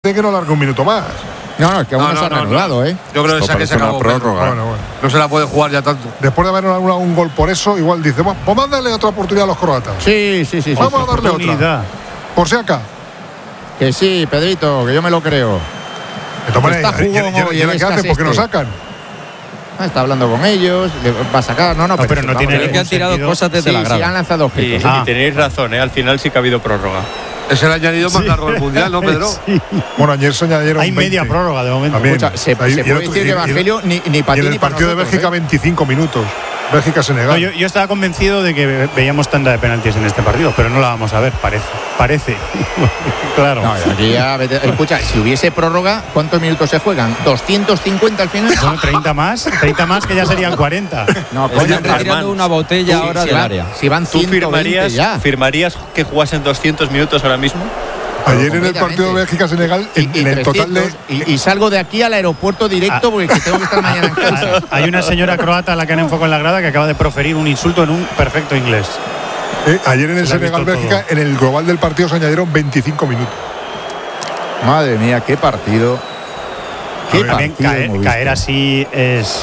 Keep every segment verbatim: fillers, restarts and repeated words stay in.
suerte que no largue un minuto más. No, no, es que aún no, no se ha reanudado, no. ¿eh? Yo creo que esa que se acabó. Prórroga. Bueno, bueno. No se la puede jugar ya tanto. Después de haber anulado un gol por eso, igual dice, bueno, vamos a darle otra oportunidad a los croatas. Sí, sí, sí. Vamos sí, a darle otra. Por si acá. Que sí, Pedrito, que yo me lo creo. Está jugando y ¿qué hace? ¿Por qué no sacan? Está hablando con ellos, va a sacar. No, no, no pero no tiene que han tirado sentido. Cosas desde sí, la grada. Sí, han lanzado objetos. Y, ah. y tenéis razón, ¿eh? Al final sí que ha habido prórroga. Es el añadido más largo del mundial, ¿no, Pedro? Sí. Bueno, ayer se añadieron Hay media veinte. Prórroga de momento. Escucha, se, Ahí, se puede otro, decir que Evangelio ni, ni para ti ni en el partido nosotros, de Bélgica ¿eh? veinticinco minutos. Bélgica-Senegal. No, yo, yo estaba convencido de que veíamos tanda de penaltis en este partido, pero no la vamos a ver, parece. Parece. Claro. No, aquí ya, escucha, si hubiese prórroga, ¿cuántos minutos se juegan? ¿doscientos cincuenta al final? Bueno, treinta más, treinta más que ya serían cuarenta. No, coño, están retirando una botella Uy, ahora si del van, área. Si van ¿Tú firmarías, ya. firmarías que jugasen doscientos minutos ahora mismo? Ayer en el partido de Bélgica-Senegal, en, en el total de. Y, y salgo de aquí al aeropuerto directo ah, porque tengo que estar mañana en casa. Hay una señora croata a la que han enfocado en la grada que acaba de proferir un insulto en un perfecto inglés. Eh, ayer en el Senegal-Bélgica, en el global del partido se añadieron veinticinco minutos. Madre mía, qué partido. Qué También caer, caer así es.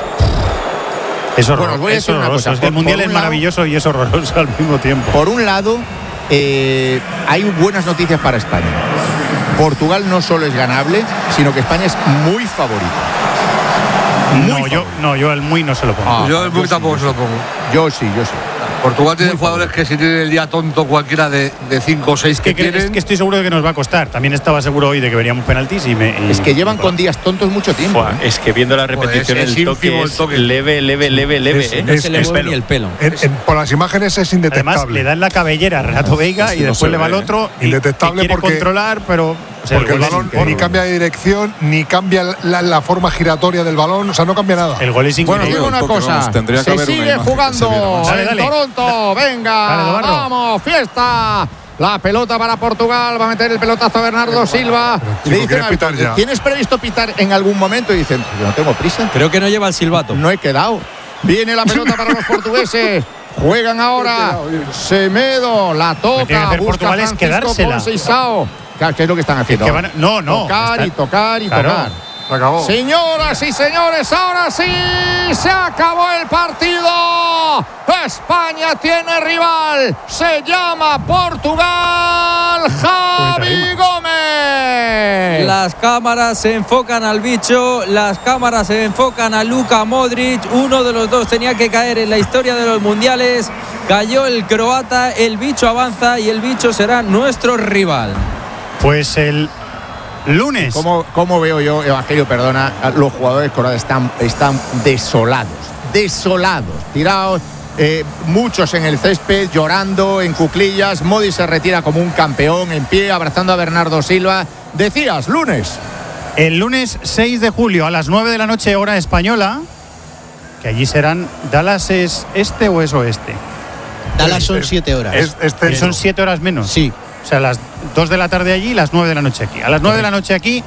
Es horroroso. Bueno, voy a decir una cosa. Es que el mundial es maravilloso lado, y es horroroso al mismo tiempo. Por un lado. Eh, hay buenas noticias para España. Portugal no solo es ganable, sino que España es muy favorita. Muy no, favorita. yo, no, yo el muy no se lo pongo. Ah, yo el muy yo tampoco sí, se lo pongo. Yo sí, yo sí. Portugal tiene muy jugadores favorito. Que si tienen el día tonto cualquiera de cinco o seis que, que tienen. Es que estoy seguro de que nos va a costar. También estaba seguro hoy de que veríamos penaltis y me. Y es que llevan con días tontos mucho tiempo. Buah, ¿eh? Es que viendo la repetición pues es, el, toque es el toque leve, leve, leve, leve. Es, ¿eh? no es, se le mueve ni el pelo. En, en, por las imágenes es indetectable. Además, le dan la cabellera a Renato Veiga y después le va al otro. Indetectable y quiere porque controlar, pero. O sea, porque el, el balón ni cambia de dirección, ni cambia la, la forma giratoria del balón, o sea, no cambia nada. El gol es increíble. Bueno, digo una cosa, vamos, tendría que se haber sigue una jugando se dale, dale. en Toronto, venga, dale, vamos, fiesta. La pelota para Portugal, va a meter el pelotazo a Bernardo Silva. Chico, le dicen, pitar ya? ¿Tienes previsto pitar en algún momento? Y dicen, yo no tengo prisa. Creo que no lleva el silbato. No he quedado. Viene la pelota para los portugueses. Juegan ahora. Semedo, la toca, busca Portugal es quedársela. ¿Qué es lo que están haciendo? Es que van, no, no. Tocar están, y tocar y claro, tocar. Acabó. Señoras y señores, ahora sí se acabó el partido. España tiene rival. Se llama Portugal. Javi Gómez. Las cámaras se enfocan al bicho. Las cámaras se enfocan a Luka Modric. Uno de los dos tenía que caer en la historia de los mundiales. Cayó el croata. El bicho avanza y el bicho será nuestro rival. Pues el lunes. ¿Cómo, cómo veo yo, Evangelio, perdona, los jugadores croatas están, están desolados, desolados, tirados, eh, muchos en el césped, llorando, en cuclillas. Modric se retira como un campeón, en pie, abrazando a Bernardo Silva. Decías, lunes. El lunes seis de julio a las nueve de la noche, hora española, que allí serán. ¿Dallas es este o es oeste? Dallas son siete horas. Es, este son siete horas menos. Sí. O sea, las dos de la tarde allí y las nueve de la noche aquí. A las nueve de la noche aquí,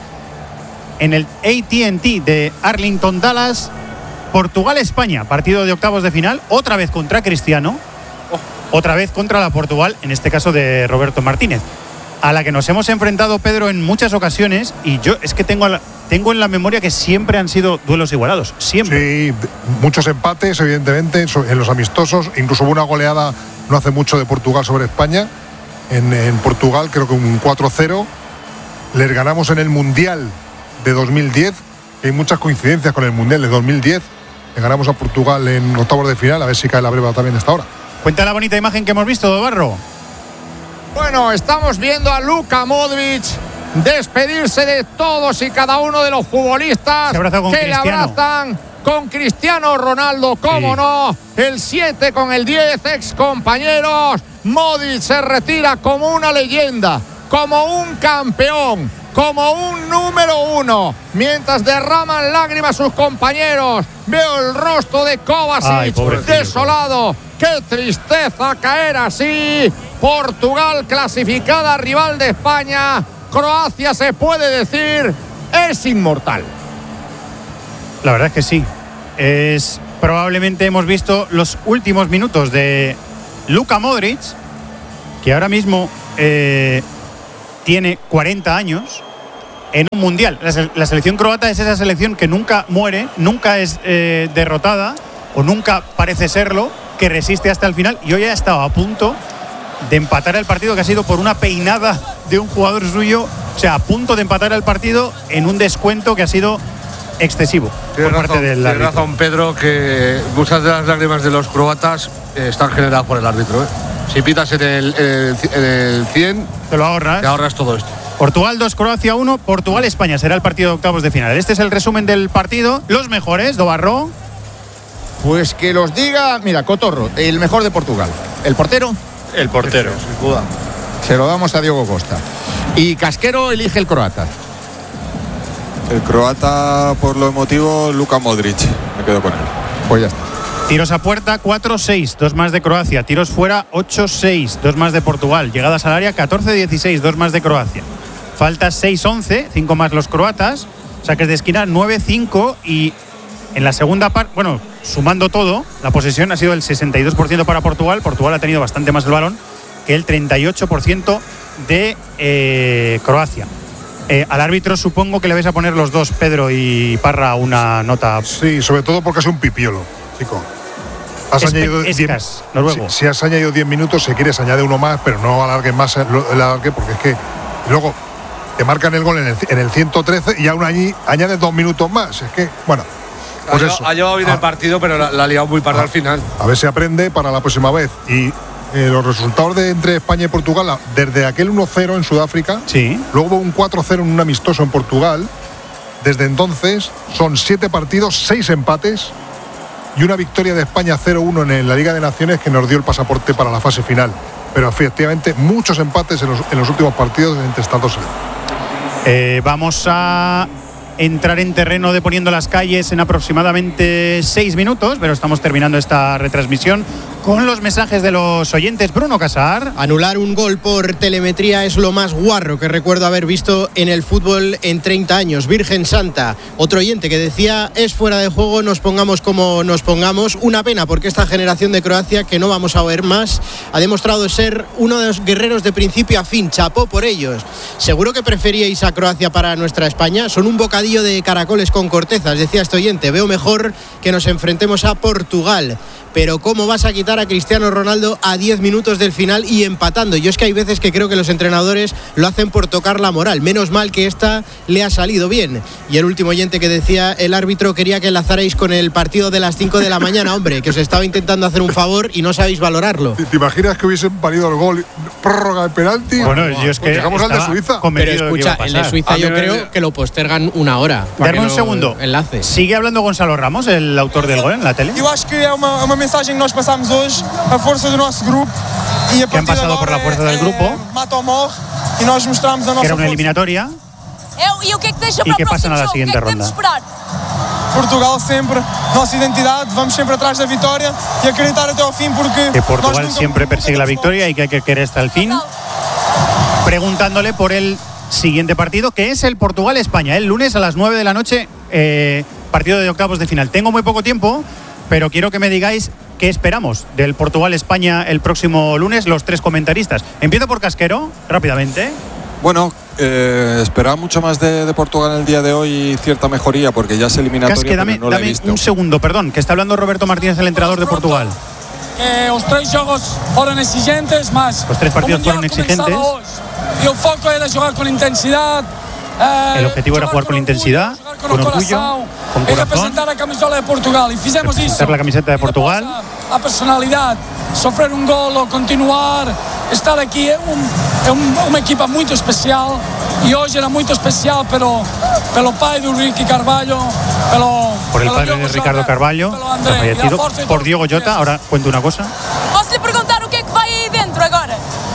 en el A T and T de Arlington, Dallas, Portugal-España, partido de octavos de final, otra vez contra Cristiano, oh. otra vez contra la Portugal, en este caso de Roberto Martínez, a la que nos hemos enfrentado, Pedro, en muchas ocasiones, y yo es que tengo, la, tengo en la memoria que siempre han sido duelos igualados, siempre. Sí, muchos empates, evidentemente, en los amistosos, incluso hubo una goleada no hace mucho de Portugal sobre España. En, en Portugal, creo que un cuatro cero. Les ganamos en el Mundial de dos mil diez. Hay muchas coincidencias con el Mundial de dos mil diez. Le ganamos a Portugal en octavos de final. A ver si cae la breva también esta hora. Cuenta la bonita imagen que hemos visto, Dobarro. Bueno, estamos viendo a Luka Modric despedirse de todos y cada uno de los futbolistas que Cristiano. Le abrazan. Con Cristiano Ronaldo, cómo sí. no, el siete con el diez, ex compañeros. Modric se retira como una leyenda, como un campeón, como un número uno, mientras derraman lágrimas sus compañeros. Veo el rostro de Kovacic Ay, desolado. Qué tristeza caer así. Portugal clasificada, rival de España. Croacia, se puede decir, es inmortal. La verdad es que sí. Es probablemente hemos visto los últimos minutos de Luka Modric, que ahora mismo eh, tiene cuarenta años en un mundial. La, la selección croata es esa selección que nunca muere, nunca es eh, derrotada o nunca parece serlo, que resiste hasta el final, y hoy ha estado a punto de empatar el partido, que ha sido por una peinada de un jugador suyo, o sea, a punto de empatar el partido en un descuento que ha sido excesivo Tiene por razón, parte del tiene árbitro. razón Pedro, que muchas de las lágrimas de los croatas eh, están generadas por el árbitro. ¿eh? Si pitas en el, en el, en el cien, te lo ahorras. te ahorras todo esto. Portugal dos, Croacia uno, Portugal-España será el partido de octavos de final. Este es el resumen del partido. Los mejores, Dobarro. Pues que los diga, mira, Cotorro, el mejor de Portugal. ¿El portero? El portero. Sin duda. Se lo damos a Diogo Costa. Y Casquero elige el croata. El croata, por lo emotivo, Luka Modric. Me quedo con él. Pues ya está. Tiros a puerta, cuatro seis, dos más de Croacia. Tiros fuera, ocho seis, dos más de Portugal. Llegadas al área, catorce dieciséis, dos más de Croacia. Faltas seis once, cinco más los croatas. Saques de esquina, nueve cinco. Y en la segunda parte, bueno, sumando todo, la posesión ha sido el sesenta y dos por ciento para Portugal. Portugal ha tenido bastante más el balón que el treinta y ocho por ciento de eh, Croacia. Eh, al árbitro supongo que le vais a poner los dos, Pedro y Parra, una nota. Sí, sobre todo porque es un pipiolo, chico. Has Espe- añadido Escas, diez, noruego. si, si has añadido diez minutos, si quieres añade uno más, pero no alargue más el, el alargue, porque es que luego te marcan el gol en el, en el ciento trece y aún allí añades dos minutos más. Es que, bueno, Ha, pues llevado- eso. ha llevado bien Ah, el partido, pero la, la ha liado muy parda ah, al final. A ver si aprende para la próxima vez. Y eh, los resultados de entre España y Portugal, desde aquel uno cero en Sudáfrica, Sí. luego hubo un cuatro cero en un amistoso en Portugal. Desde entonces son siete partidos, seis empates y una victoria de España cero uno en la Liga de Naciones, que nos dio el pasaporte para la fase final. Pero efectivamente muchos empates en los, en los últimos partidos entre estas dos selecciones. Eh, vamos a entrar en terreno de Poniendo las Calles en aproximadamente seis minutos, pero estamos terminando esta retransmisión con los mensajes de los oyentes. Bruno Casar. Anular un gol por telemetría es lo más guarro que recuerdo haber visto en el fútbol en treinta años. Virgen Santa. Otro oyente que decía, es fuera de juego, nos pongamos como nos pongamos. Una pena, porque esta generación de Croacia, que no vamos a ver más, ha demostrado ser uno de los guerreros de principio a fin. Chapó por ellos. Seguro que preferíais a Croacia para nuestra España. Son un bocadillo de caracoles con cortezas, decía este oyente. Veo mejor que nos enfrentemos a Portugal. Pero ¿cómo vas a quitar a Cristiano Ronaldo a diez minutos del final y empatando? Yo es que hay veces que creo que los entrenadores lo hacen por tocar la moral. Menos mal que esta le ha salido bien. Y el último oyente que decía, el árbitro quería que enlazarais con el partido de las cinco de la mañana, hombre, que os estaba intentando hacer un favor y no sabéis valorarlo. ¿Te, te imaginas que hubiesen valido el gol, prórroga de penalti? Bueno, yo es que Pues llegamos al de estaba Suiza. convencido Pero de que iba escucha, a el de pasar. Suiza A yo mí me- creo que lo postergan una hora. para Darme que un lo segundo. Enlace. Sigue hablando Gonzalo Ramos, el autor del gol en la tele. Eu acho que é uma, uma mensagem que nós passamos hoje, a força do nosso grupo e a Que han partir de pasado por agora la fuerza é, del grupo. é mata ou morre e nós mostramos a Que nossa era una força. eliminatoria. E o que é que deixa E para que o passa próximo na jogo? O que seguinte é que temos de ronda? esperar? Portugal sempre, nossa identidade, vamos sempre atrás da vitória e acreditar até ao fim porque Que nós Portugal nunca- siempre nunca persigue la temos victoria y que hay que querer hasta el fin. Preguntándole por el siguiente partido, que es el Portugal-España, el lunes a las nueve de la noche, eh, partido de octavos de final. Tengo muy poco tiempo, pero quiero que me digáis qué esperamos del Portugal-España el próximo lunes, los tres comentaristas. Empiezo por Casquero, rápidamente. Bueno, eh, esperaba mucho más de, de Portugal el día de hoy y cierta mejoría, porque ya es eliminatoria, Casque, dame, pero no la he dame visto. un segundo, perdón, que está hablando Roberto Martínez, el entrenador de Portugal. Que os três jogos foram exigentes, mas Los tres partidos o Mundial fueron exigentes. começava hoje. E o foco era jogar con intensidad. eh, El objetivo era jugar con intensidad, jugar con o orgullo, coração con e corazón. representar a camisola de Portugal. E fizemos isso. Representar la camiseta de E depois Portugal. A, a personalidade, sofrer um golo, continuar, estar aqui é, um, é um, uma equipa muito especial. E hoje era muito especial pelo, pelo pai do Ricky Carvalho, pelo, Por el pelo padre Diogo de Jota, Ricardo Carvalho, pelo que ha André, e a fallecido, força de por todos Diogo os Jota. portugueses. Ahora cuento una cosa. Posso lhe perguntar o que é que vai aí dentro agora?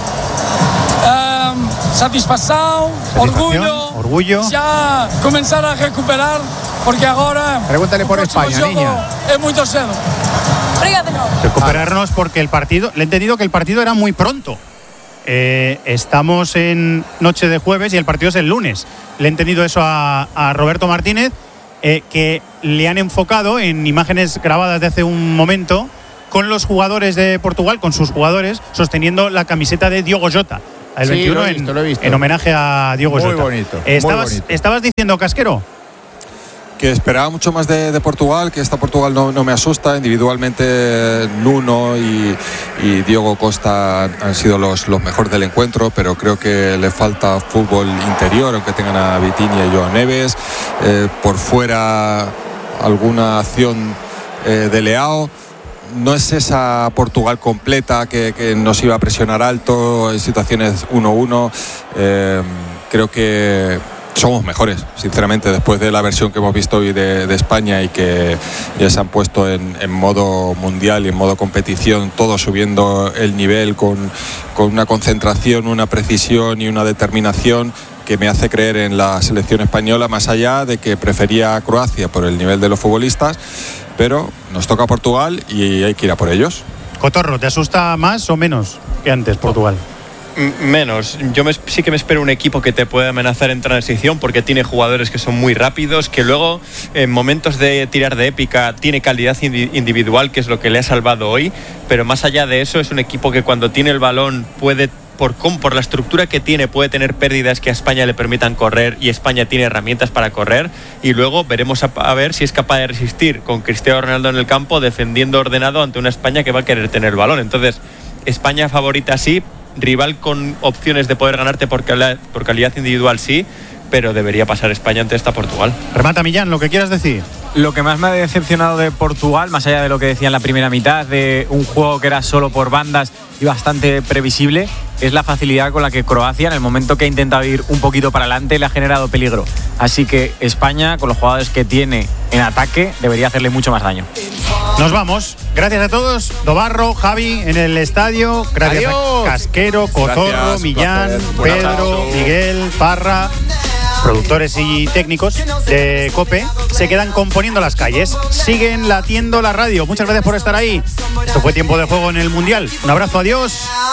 Um, satisfação, Satisfacción, orgulho, orgullo. já começar a recuperar, porque agora Pregúntale o por próximo España, jogo niña. é muito cedo. Obrigada, não. Recuperarnos porque el partido, le he entendido que el partido era muy pronto. Eh, estamos en noche de jueves y el partido es el lunes. Le he entendido eso a, a Roberto Martínez, eh, que le han enfocado en imágenes grabadas de hace un momento con los jugadores de Portugal, con sus jugadores, sosteniendo la camiseta de Diogo Jota. el Sí, veintiuno, lo he visto, en, lo he visto. en homenaje a Diogo Muy Jota. bonito, muy Estabas, bonito. estabas diciendo, Casquero. Que esperaba mucho más de, de Portugal, que esta Portugal no, no me asusta. Individualmente Nuno y, y Diogo Costa han sido los, los mejores del encuentro, pero creo que le falta fútbol interior, aunque tengan a Vitinha y Joao Neves. Eh, por fuera alguna acción eh, de Leao. No es esa Portugal completa que, que nos iba a presionar alto en situaciones uno uno. Eh, creo que somos mejores, sinceramente, después de la versión que hemos visto hoy de, de España y que ya se han puesto en, en modo mundial y en modo competición, todos subiendo el nivel con, con una concentración, una precisión y una determinación que me hace creer en la selección española, más allá de que prefería a Croacia por el nivel de los futbolistas, pero nos toca Portugal y hay que ir a por ellos. Cotorro, ¿te asusta más o menos que antes Portugal? Menos. Yo me, sí que me espero un equipo que te pueda amenazar en transición porque tiene jugadores que son muy rápidos, que luego en momentos de tirar de épica tiene calidad individual, que es lo que le ha salvado hoy, pero más allá de eso es un equipo que cuando tiene el balón puede, por, por la estructura que tiene, puede tener pérdidas que a España le permitan correr, y España tiene herramientas para correr, y luego veremos a, a ver si es capaz de resistir con Cristiano Ronaldo en el campo defendiendo ordenado ante una España que va a querer tener el balón. Entonces, España favorita sí, rival con opciones de poder ganarte por calidad, por calidad individual sí, pero debería pasar España ante esta Portugal. Remata, Millán, lo que quieras decir. Lo que más me ha decepcionado de Portugal, más allá de lo que decía en la primera mitad, de un juego que era solo por bandas y bastante previsible, es la facilidad con la que Croacia, en el momento que ha intentado ir un poquito para adelante, le ha generado peligro. Así que España, con los jugadores que tiene en ataque, debería hacerle mucho más daño. Nos vamos. Gracias a todos. Dobarro, Javi en el estadio. Gracias Adiós. a Casquero, Cotorro, Gracias, Millán, placer. Pedro, Miguel, Parra, productores y técnicos de COPE. Se quedan componiendo las calles. Siguen latiendo la radio. Muchas gracias por estar ahí. Esto fue Tiempo de Juego en el Mundial. Un abrazo, adiós.